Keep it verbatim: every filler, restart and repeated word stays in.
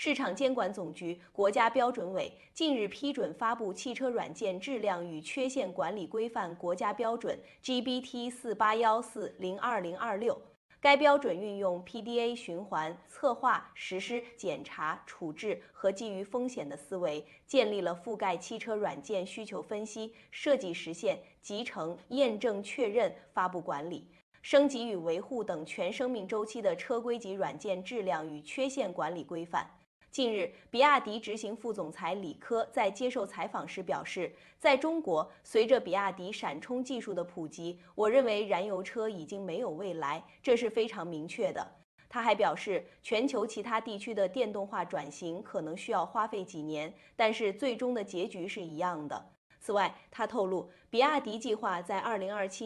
市场监管总局、国家标准委近日批准发布《汽车软件质量与缺陷管理规范》国家标准 G B T 四八一四零二零二六。该标准运用 P D A 循环、策划、实施、检查、处置和基于风险的思维，建立了覆盖汽车软件需求分析、设计实现、集成、验证确认、发布管理、升级与维护等全生命周期的车规级软件质量与缺陷管理规范。近日，比亚迪执行副总裁李科在接受采访时表示，在中国，随着比亚迪闪充技术的普及，我认为燃油车已经没有未来，这是非常明确的。他还表示，全球其他地区的电动化转型可能需要花费几年，但是最终的结局是一样的。此外，他透露，比亚迪计划在二零二七